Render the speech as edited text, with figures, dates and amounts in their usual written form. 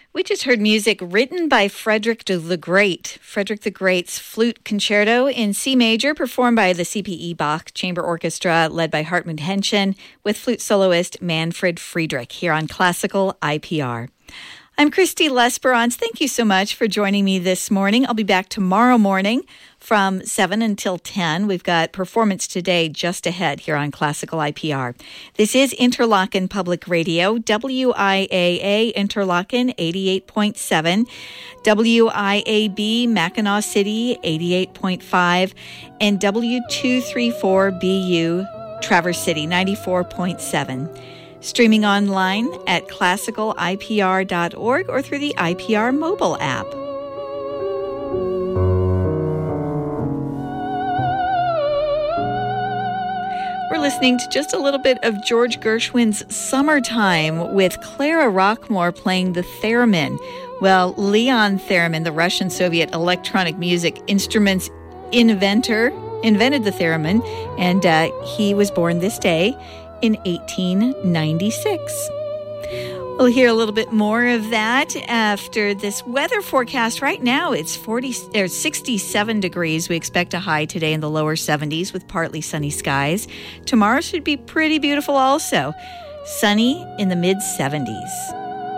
We just heard music written by Frederick the Great. Frederick the Great's Flute Concerto in C major, performed by the C.P.E. Bach Chamber Orchestra, led by Hartmut Henschen, with flute soloist Manfred Friedrich, here on Classical IPR. I'm Christy Lesperance. Thank you so much for joining me this morning. I'll be back tomorrow morning from 7 until 10. We've got Performance Today just ahead here on Classical IPR. This is Interlochen Public Radio, WIAA Interlochen 88.7, WIAB Mackinac City 88.5, and W234BU Traverse City 94.7. Streaming online at classicalipr.org or through the IPR mobile app. We're listening to just a little bit of George Gershwin's Summertime with Clara Rockmore playing the theremin. Well, Leon Theremin, the Russian-Soviet electronic music instruments invented the theremin, and he was born this day in 1896. We'll hear a little bit more of that after this weather forecast. Right now, it's 67 degrees. We expect a high today in the lower 70s with partly sunny skies. Tomorrow should be pretty beautiful also. Sunny in the mid-70s.